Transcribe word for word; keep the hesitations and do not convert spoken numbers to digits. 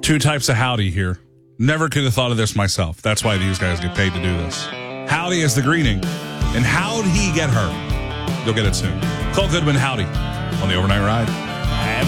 Two types of howdy here. Never could have thought of this myself. That's why these guys get paid to do this. Howdy is the greeting. And how'd he get her? You'll get it soon. Cole Goodwin, howdy, on the Overnight Ride.